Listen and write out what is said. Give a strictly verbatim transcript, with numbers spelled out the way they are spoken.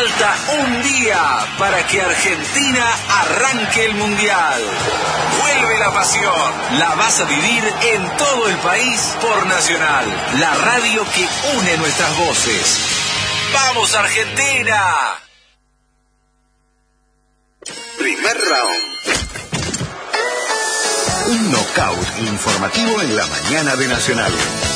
Falta un día para que Argentina arranque el Mundial. Vuelve la pasión. La vas a vivir en todo el país por Nacional, la radio que une nuestras voces. ¡Vamos, Argentina! Primer round. Un knockout informativo en la mañana de Nacional.